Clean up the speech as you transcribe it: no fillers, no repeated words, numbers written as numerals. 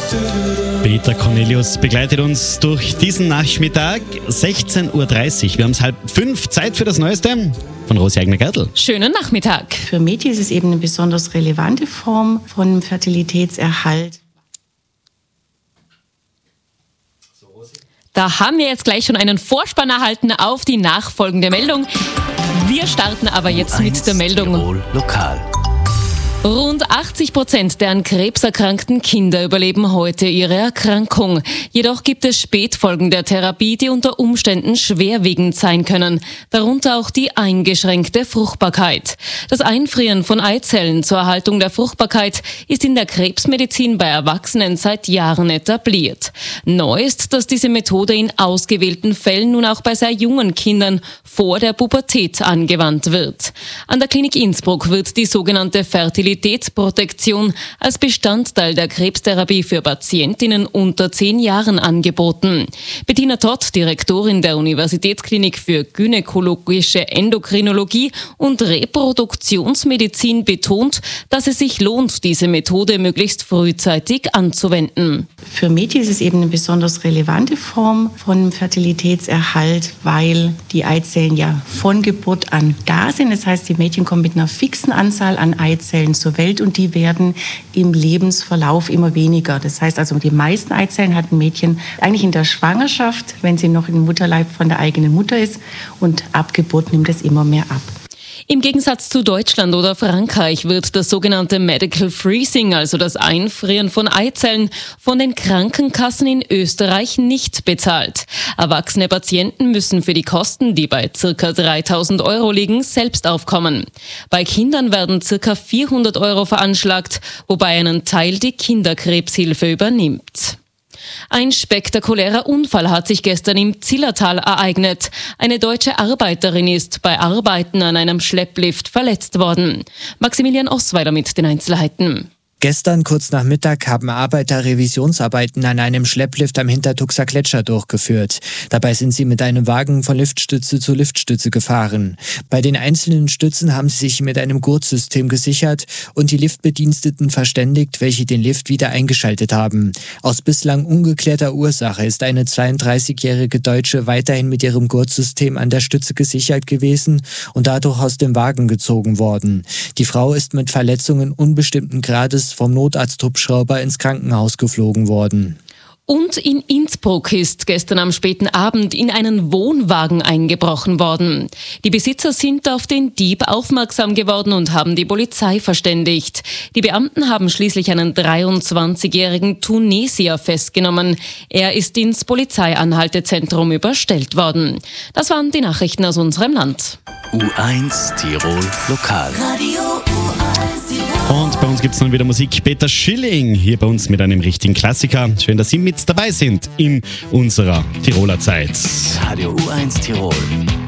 Peter Cornelius begleitet uns durch diesen Nachmittag, 16.30 Uhr. Wir haben es 4:30, Zeit für das Neueste von Rosi Eigner-Gertl. Schönen Nachmittag. Für Mädchen ist es eben eine besonders relevante Form von Fertilitätserhalt. Da haben wir jetzt gleich schon einen Vorspann erhalten auf die nachfolgende Meldung. Wir starten aber jetzt mit der Meldung. Tirol Lokal. Rund 80% der an Krebs erkrankten Kinder überleben heute ihre Erkrankung. Jedoch gibt es Spätfolgen der Therapie, die unter Umständen schwerwiegend sein können. Darunter auch die eingeschränkte Fruchtbarkeit. Das Einfrieren von Eizellen zur Erhaltung der Fruchtbarkeit ist in der Krebsmedizin bei Erwachsenen seit Jahren etabliert. Neu ist, dass diese Methode in ausgewählten Fällen nun auch bei sehr jungen Kindern vor der Pubertät angewandt wird. An der Klinik Innsbruck wird die sogenannte Fertilitätsprotektion als Bestandteil der Krebstherapie für Patientinnen unter 10 Jahren angeboten. Bettina Todt, Direktorin der Universitätsklinik für gynäkologische Endokrinologie und Reproduktionsmedizin, betont, dass es sich lohnt, diese Methode möglichst frühzeitig anzuwenden. Für Mädchen ist es eben eine besonders relevante Form von Fertilitätserhalt, weil die Eizellen ja von Geburt an da sind. Das heißt, die Mädchen kommen mit einer fixen Anzahl an Eizellen zur Welt und die werden im Lebensverlauf immer weniger. Das heißt also, die meisten Eizellen hat ein Mädchen eigentlich in der Schwangerschaft, wenn sie noch im Mutterleib von der eigenen Mutter ist, und ab Geburt nimmt es immer mehr ab. Im Gegensatz zu Deutschland oder Frankreich wird das sogenannte Medical Freezing, also das Einfrieren von Eizellen, von den Krankenkassen in Österreich nicht bezahlt. Erwachsene Patienten müssen für die Kosten, die bei ca. 3.000 Euro liegen, selbst aufkommen. Bei Kindern werden ca. 400 Euro veranschlagt, wobei einen Teil die Kinderkrebshilfe übernimmt. Ein spektakulärer Unfall hat sich gestern im Zillertal ereignet. Eine deutsche Arbeiterin ist bei Arbeiten an einem Schlepplift verletzt worden. Maximilian Osweiler mit den Einzelheiten. Gestern kurz nach Mittag haben Arbeiter Revisionsarbeiten an einem Schlepplift am Hintertuxer Gletscher durchgeführt. Dabei sind sie mit einem Wagen von Liftstütze zu Liftstütze gefahren. Bei den einzelnen Stützen haben sie sich mit einem Gurtsystem gesichert und die Liftbediensteten verständigt, welche den Lift wieder eingeschaltet haben. Aus bislang ungeklärter Ursache ist eine 32-jährige Deutsche weiterhin mit ihrem Gurtsystem an der Stütze gesichert gewesen und dadurch aus dem Wagen gezogen worden. Die Frau ist mit Verletzungen unbestimmten Grades vom Notarzthubschrauber ins Krankenhaus geflogen worden. Und in Innsbruck ist gestern am späten Abend in einen Wohnwagen eingebrochen worden. Die Besitzer sind auf den Dieb aufmerksam geworden und haben die Polizei verständigt. Die Beamten haben schließlich einen 23-jährigen Tunesier festgenommen. Er ist ins Polizeianhaltezentrum überstellt worden. Das waren die Nachrichten aus unserem Land. U1 Tirol Lokal. Radio U1 Tirol. Und bei uns gibt es nun wieder Musik. Peter Schilling hier bei uns mit einem richtigen Klassiker. Schön, dass Sie mit dabei sind in unserer Tiroler Zeit. Radio U1 Tirol.